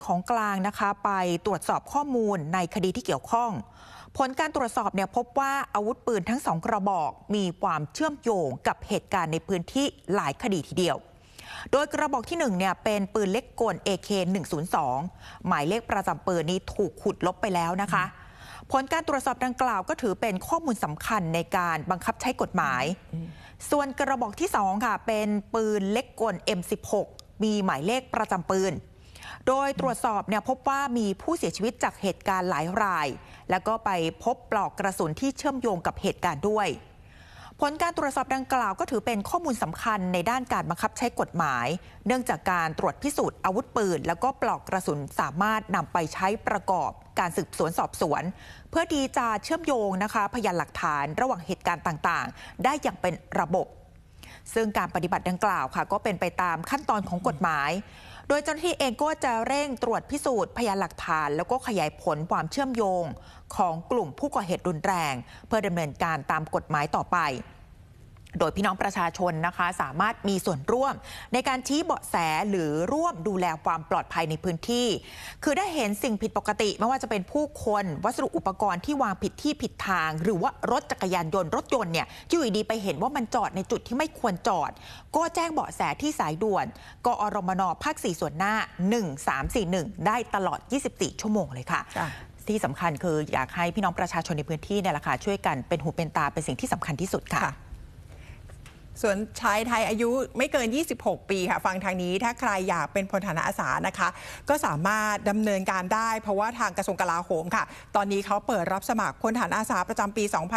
ของกลางนะคะไปตรวจสอบข้อมูลในคดีที่เกี่ยวข้องผลการตรวจสอบพบว่าอาวุธปืนทั้ง2 กระบอกมีความเชื่อมโยงกับเหตุการณ์ในพื้นที่หลายคดีทีเดียวโดยกระบอกที่1เป็นปืนเล็กกล AK-102 หมายเลขประจำปืนนี้ถูกขุดลบไปแล้วนะคะผลการตรวจสอบดังกล่าวก็ถือเป็นข้อมูลสำคัญในการบังคับใช้กฎหมายส่วนกระบอกที่2ค่ะเป็นปืนเล็กกล M16 มีหมายเลขประจำปืนโดยตรวจสอบพบว่ามีผู้เสียชีวิตจากเหตุการณ์หลายรายแล้วก็ไปพบปลอกกระสุนที่เชื่อมโยงกับเหตุการณ์ด้วยผลการตรวจสอบดังกล่าวก็ถือเป็นข้อมูลสำคัญในด้านการบังคับใช้กฎหมายเนื่องจากการตรวจพิสูจน์อาวุธปืนแล้วก็ปลอกกระสุนสามารถนำไปใช้ประกอบการสืบสวนสอบสวนเพื่อที่จะเชื่อมโยงนะคะพยานหลักฐานระหว่างเหตุการณ์ต่างๆได้อย่างเป็นระบบซึ่งการปฏิบัติดังกล่าวค่ะก็เป็นไปตามขั้นตอนของกฎหมายโดยเจ้าหน้าที่เองก็จะเร่งตรวจพิสูจน์พยานหลักฐานแล้วก็ขยายผลความเชื่อมโยงของกลุ่มผู้ก่อเหตุรุนแรงเพื่อดำเนินการตามกฎหมายต่อไปโดยพี่น้องประชาชนนะคะสามารถมีส่วนร่วมในการชี้เบาะแสหรือร่วมดูแลความปลอดภัยในพื้นที่คือได้เห็นสิ่งผิดปกติไม่ว่าจะเป็นผู้คนวัสดุอุปกรณ์ที่วางผิดที่ผิดทางหรือว่ารถจักรยานยนต์รถยนต์ที่อยู่ดีไปเห็นว่ามันจอดในจุดที่ไม่ควรจอดก็แจ้งเบาะแสที่สายด่วนกอรมน.ภาค 4 ส่วนหน้า1341ได้ตลอด24 ชั่วโมงเลยค่ะที่สำคัญคืออยากให้พี่น้องประชาชนในพื้นที่เนี่ยแหละค่ะช่วยกันเป็นหูเป็นตาเป็นสิ่งที่สำคัญที่สุดค่ะส่วนชายไทยอายุไม่เกิน26 ปีค่ะฟังทางนี้ถ้าใครอยากเป็นพลทหารอาสานะคะก็สามารถดำเนินการได้เพราะว่าทางกระทรวงกลาโหมค่ะตอนนี้เขาเปิดรับสมัครพลทหารอาสาประจำปี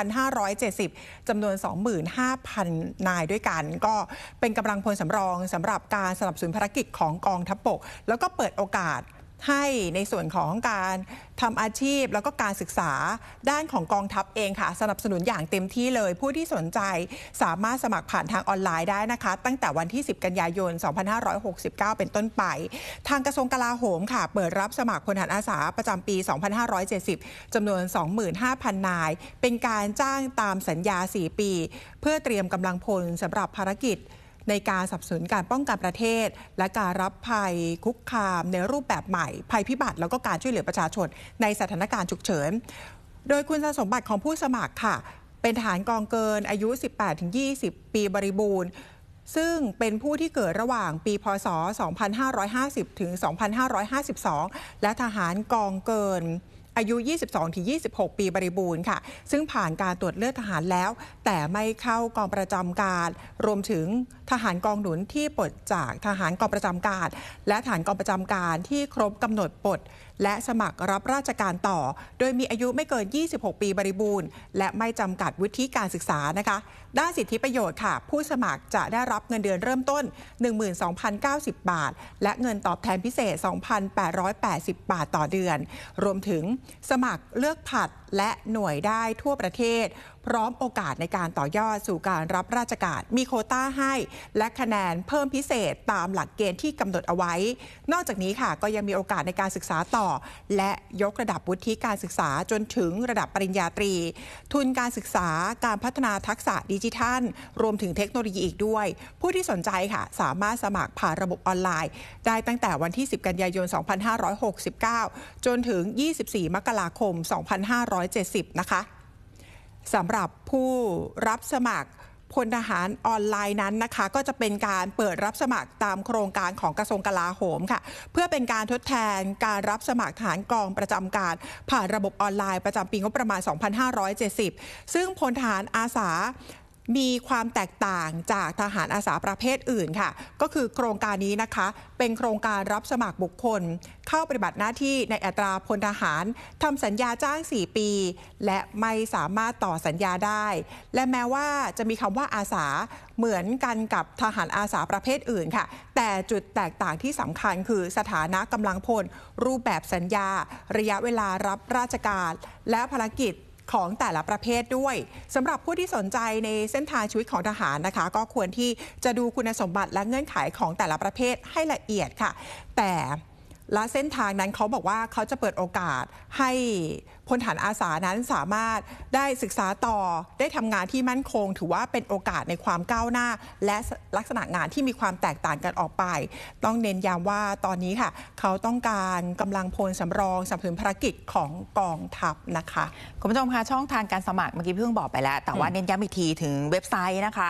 2570 จำนวน 25,000 นายด้วยกันก็เป็นกำลังพลสำรองสำหรับการสนับสนุนภารกิจของกองทัพบกแล้วก็เปิดโอกาสให้ในส่วนของการทำอาชีพแล้วก็การศึกษาด้านของกองทัพเองค่ะสนับสนุนอย่างเต็มที่เลยผู้ที่สนใจสามารถสมัครผ่านทางออนไลน์ได้นะคะตั้งแต่วันที่10 กันยายน 2569 เป็นต้นไปทางกระทรวงกลาโหมค่ะเปิดรับสมัครพลทหารอาสาประจำปี 2570 จำนวน 25,000 นายเป็นการจ้างตามสัญญา 4 ปีเพื่อเตรียมกำลังพลสำหรับภารกิจในการสนับสนุนการป้องกันประเทศและการรับภัยคุกคามในรูปแบบใหม่ภัยพิบัติแล้วก็การช่วยเหลือประชาชนในสถานการณ์ฉุกเฉินโดยคุณสมบัติของผู้สมัครค่ะเป็นทหารกองเกินอายุ 18-20 ปีบริบูรณ์ซึ่งเป็นผู้ที่เกิดระหว่างปีพ.ศ. 2550 ถึง 2552 และทหารกองเกินอายุ 22-26 ปีบริบูรณ์ค่ะซึ่งผ่านการตรวจเลือดทหารแล้วแต่ไม่เข้ากองประจำการรวมถึงทหารกองหนุนที่ปลดจากทหารกองประจำการและทหารกองประจำการที่ครบกำหนดปลดและสมัครรับราชการต่อโดยมีอายุไม่เกิน 26 ปีบริบูรณ์และไม่จำกัดวุฒิการศึกษานะคะด้านสิทธิประโยชน์ค่ะผู้สมัครจะได้รับเงินเดือนเริ่มต้น 12,090 บาทและเงินตอบแทนพิเศษ 2,880 บาทต่อเดือนรวมถึงสมัครเลือกผลัดและหน่วยได้ทั่วประเทศพร้อมโอกาสในการต่อยอดสู่การรับราชการมีโควต้าให้และคะแนนเพิ่มพิเศษตามหลักเกณฑ์ที่กำหนดเอาไว้นอกจากนี้ค่ะก็ยังมีโอกาสในการศึกษาต่อและยกระดับวุฒิการศึกษาจนถึงระดับปริญญาตรีทุนการศึกษาการพัฒนาทักษะดิจิทัลรวมถึงเทคโนโลยีอีกด้วยผู้ที่สนใจค่ะสามารถสมัครผ่านระบบออนไลน์ได้ตั้งแต่วันที่ 10 กันยายน 2569 จนถึง 24 มกราคม 2570 นะคะสำหรับผู้รับสมัครพลทหารออนไลน์นั้นนะคะก็จะเป็นการเปิดรับสมัครตามโครงการของกระทรวงกลาโหมค่ะเพื่อเป็นการทดแทนการรับสมัครทหารกองประจำการผ่านระบบออนไลน์ประจำปีงบประมาณ 2570 ซึ่งพลทหารอาสามีความแตกต่างจากทหารอาสาประเภทอื่นค่ะก็คือโครงการนี้นะคะเป็นโครงการรับสมัครบุคคลเข้าปฏิบัติหน้าที่ในอัตราพลทหารทำสัญญาจ้าง 4 ปีและไม่สามารถต่อสัญญาได้และแม้ว่าจะมีคำว่าอาสาเหมือนกันกับทหารอาสาประเภทอื่นค่ะแต่จุดแตกต่างที่สำคัญคือสถานะกำลังพลรูปแบบสัญญาระยะเวลารับราชการและภารกิจของแต่ละประเภทด้วยสำหรับผู้ที่สนใจในเส้นทางชีวิตของทหารนะคะก็ควรที่จะดูคุณสมบัติและเงื่อนไขของแต่ละประเภทให้ละเอียดค่ะแต่และเส้นทางนั้นเขาบอกว่าเขาจะเปิดโอกาสให้พลทหารอาสานั้นสามารถได้ศึกษาต่อได้ทำงานที่มั่นคงถือว่าเป็นโอกาสในความก้าวหน้าและลักษณะงานที่มีความแตกต่างกันออกไปต้องเน้นย้ำว่าตอนนี้ค่ะเขาต้องการกำลังพลสำรองสำหรับภารกิจของกองทัพนะคะคุณผู้ชมคะช่องทางการสมัครเมื่อกี้เพิ่งบอกไปแล้วแต่ว่าเน้นย้ำอีกทีถึงเว็บไซต์นะคะ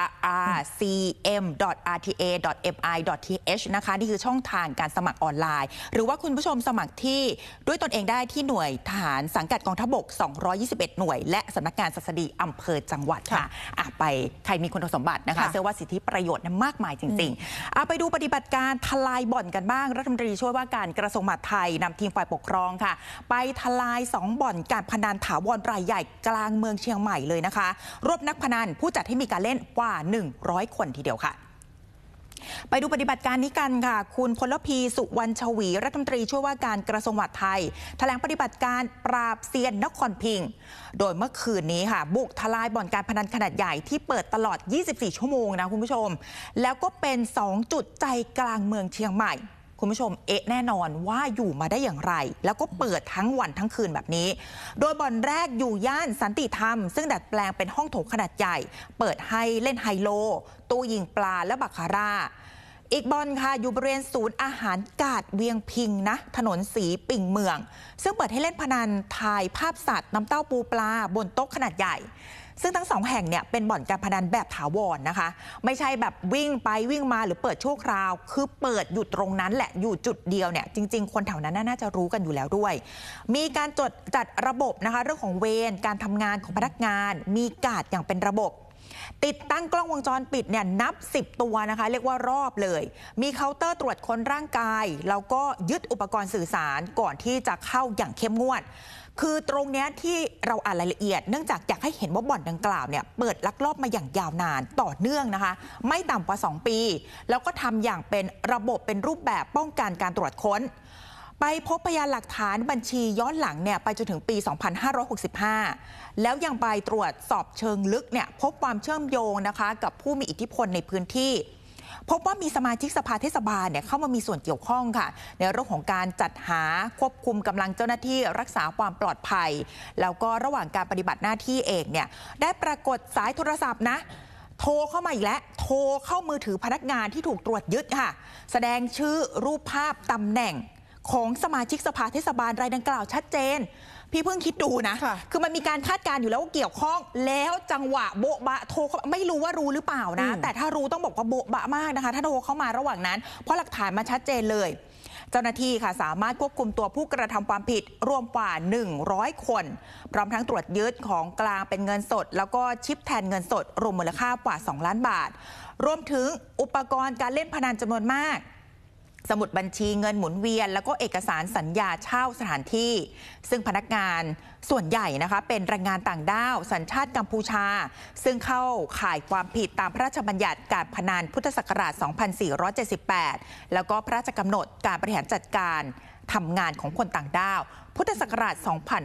rcm.rta.mi.th นะคะนี่คือช่องทางการสมัครออนไลน์หรือว่าคุณผู้ชมสมัครที่ด้วยตนเองได้ที่หน่วยทหารสังกัดกองทัพบก221หน่วยและสำนักงานศัสดีอำเภอจังหวัดค่ะไปใครมีคุณสมบัตินะคะเชื่อว่าสิทธิประโยชน์มากมายจริงๆไปดูปฏิบัติการทลายบ่อนกันบ้างรัฐมนตรีช่วยว่าการกระทรวงมหาดไทยนำทีมฝ่ายปกครองค่ะไปทลาย2บ่อนการพนันถาวรรายใหญ่กลางเมืองเชียงใหม่เลยนะคะรวบนักพนันผู้จัดให้มีการเล่นกว่า100คนทีเดียวค่ะไปดูปฏิบัติการนี้กันค่ะคุณพลพีสุวรรณชวีรัฐมนตรีช่วยว่าการกระทรวงมหาดไทยแถลงปฏิบัติการปราบเซียนนครพิงค์โดยเมื่อคืนนี้ค่ะบุกทลายบ่อนการพนันขนาดใหญ่ที่เปิดตลอด24ชั่วโมงนะคุณผู้ชมแล้วก็เป็น2จุดใจกลางเมืองเชียงใหม่คุณผู้ชมแน่นอนว่าอยู่มาได้อย่างไรแล้วก็เปิดทั้งวันทั้งคืนแบบนี้โดยบ่อนแรกอยู่ย่านสันติธรรมซึ่งดัดแปลงเป็นห้องโถงขนาดใหญ่เปิดให้เล่นไฮโลตู้ยิงปลาและบาคาร่าอีกบ่อนค่ะอยู่บริเวณศูนย์อาหารกาดเวียงพิงนะถนนสีปิ่งเมืองซึ่งเปิดให้เล่นพนันถ่ายภาพสัตว์น้ำเต้าปูปลาบนโต๊ะขนาดใหญ่ซึ่งทั้ง2แห่งเนี่ยเป็นบ่อนการพนันแบบถาวรนะคะไม่ใช่แบบวิ่งไปวิ่งมาหรือเปิดชั่วคราวคือเปิดอยู่ตรงนั้นแหละอยู่จุดเดียวเนี่ยจริงๆคนแถวนั้นน่าจะรู้กันอยู่แล้วด้วยมีการจัดระบบนะคะเรื่องของเวรการทำงานของพนักงานมีการ์ดอย่างเป็นระบบติดตั้งกล้องวงจรปิดเนี่ยนับ10ตัวนะคะเรียกว่ารอบเลยมีเคาน์เตอร์ตรวจค้นร่างกายแล้วก็ยึดอุปกรณ์สื่อสารก่อนที่จะเข้าอย่างเข้มงวดคือตรงนี้ที่เราอ่านรายละเอียดเนื่องจากอยากให้เห็นว่าบ่อนดังกล่าวเนี่ยเปิดลักลอบมาอย่างยาวนานต่อเนื่องนะคะไม่ต่ำกว่า2ปีแล้วก็ทำอย่างเป็นระบบเป็นรูปแบบป้องกันการตรวจค้นไปพบพยานหลักฐานบัญชีย้อนหลังเนี่ยไปจนถึงปี 2565 แล้วยังไปตรวจสอบเชิงลึกเนี่ยพบความเชื่อมโยงนะคะกับผู้มีอิทธิพลในพื้นที่พบว่ามีสมาชิกสภาเทศบาลเนี่ยเข้ามามีส่วนเกี่ยวข้องค่ะในเรื่องของการจัดหาควบคุมกำลังเจ้าหน้าที่รักษาความปลอดภัยแล้วก็ระหว่างการปฏิบัติหน้าที่เองเนี่ยได้ปรากฏสายโทรศัพท์นะโทรเข้ามาอีกแล้วโทรเข้ามือถือพนักงานที่ถูกตรวจยึดค่ะแสดงชื่อรูปภาพตำแหน่งของสมาชิกสภาเทศบาลรายดังกล่าวชัดเจนพี่เพิ่งคิดดูนะคือมันมีการคาดการณ์อยู่แล้วว่าเกี่ยวข้องแล้วจังหวะโบ๊ะบะโทรเข้าไม่รู้ว่ารู้หรือเปล่านะแต่ถ้ารู้ต้องบอกว่าโบ๊ะบะมากนะคะถ้าโทรเข้ามาระหว่างนั้นเพราะหลักฐานมาชัดเจนเลยเจ้าหน้าที่ค่ะสามารถควบคุมตัวผู้กระทำความผิดรวมกว่า100คนพร้อมทั้งตรวจยึดของกลางเป็นเงินสดแล้วก็ชิปแทนเงินสดรวมมูลค่ากว่า2ล้านบาทรวมถึงอุปกรณ์การเล่นพนันจำนวนมากสมุดบัญชีเงินหมุนเวียนแล้วก็เอกสารสัญญาเช่าสถานที่ซึ่งพนักงานส่วนใหญ่นะคะเป็นแรงงานต่างด้าวสัญชาติกัมพูชาซึ่งเข้าข่ายความผิดตามพระราชบัญญัติการพนันพุทธศักราช 2478 แล้วก็พระราชกำหนดการบริหารจัดการทำงานของคนต่างด้าวพุทธศักราช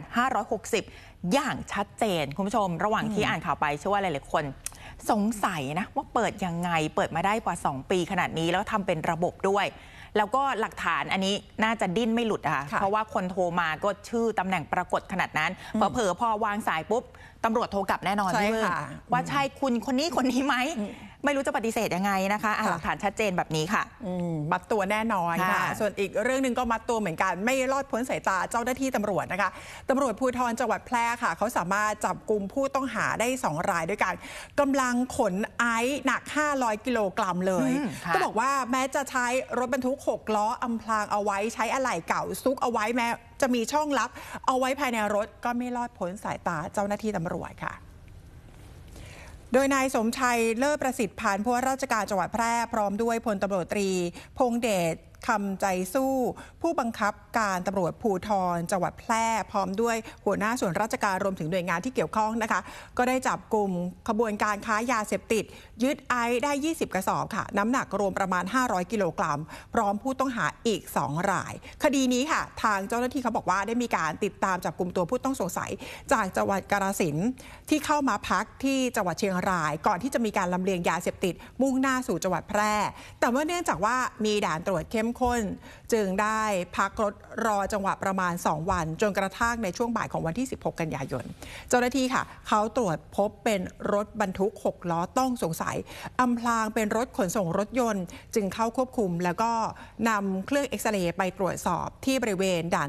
2560 อย่างชัดเจนคุณผู้ชมระหว่างที่อ่านข่าวไปเชื่อว่าหลายๆคนสงสัยนะว่าเปิดยังไงเปิดมาได้กว่า2ปีขนาดนี้แล้วทำเป็นระบบด้วยแล้วก็หลักฐานอันนี้น่าจะดิ้นไม่หลุดค่ะเพราะว่าคนโทรมาก็ชื่อตำแหน่งปรากฏขนาดนั้นเผลอพอวางสายปุ๊บตำรวจโทรกลับแน่นอนด้วยว่าใช่คุณคนนี้ไหมไม่รู้จะปฏิเสธยังไงนะคะหลักฐานชัดเจนแบบนี้ค่ะมัดตัวแน่นอนค่ะส่วนอีกเรื่องหนึ่งก็มัดตัวเหมือนกันไม่รอดพ้นสายตาเจ้าหน้าที่ตำรวจนะคะตำรวจภูธรจังหวัดแพร่ค่ะเขาสามารถจับกุมผู้ต้องหาได้2 รายด้วยกันกำลังขนไอซ์หนัก500 กิโลกรัมเลยก็บอกว่าแม้จะใช้รถบรรทุก6 ล้ออำพรางเอาไว้ใช้อะไหล่เก่าซุกเอาไว้แม้จะมีช่องลับเอาไว้ภายในรถก็ไม่รอดพ้นสายตาเจ้าหน้าที่ตำรวจค่ะโดยนายสมชัยเลิศประสิทธิ์ผ่านผู้ว่าราชการจังหวัดแพร่พร้อมด้วยพลตำรวจตรีพงษ์เดชคำใจสู้ผู้บังคับการตำรวจภูธรจังหวัดแพร่พร้อมด้วยหัวหน้าส่วนราชการรวมถึงหน่วยงานที่เกี่ยวข้องนะคะก็ได้จับกลุ่มขบวนการค้ายาเสพติดยึดไอซ์ได้20 กระสอบค่ะน้ำหนักรวมประมาณ500 กิโลกรัมพร้อมผู้ต้องหาอีก2 รายคดีนี้ค่ะทางเจ้าหน้าที่เขาบอกว่าได้มีการติดตามจับกลุ่มตัวผู้ต้องสงสัยจากจังหวัดกาฬสินธุ์ที่เข้ามาพักที่จังหวัดเชียงรายก่อนที่จะมีการลำเลียงยาเสพติดมุ่งหน้าสู่จังหวัดแพร่แต่ว่าเนื่องจากว่ามีด่านตรวจเข้มข้นจึงได้พักรถรอจังหวะประมาณ2วันจนกระทั่งในช่วงบ่ายของวันที่16กันยายนเจ้าหน้าที่ค่ะเขาตรวจพบเป็นรถบรรทุก6ล้อต้องสงสัยอำพรางเป็นรถขนส่งรถยนต์จึงเข้าควบคุมแล้วก็นำเครื่องเอ็กซเรย์ไปตรวจสอบที่บริเวณด่าน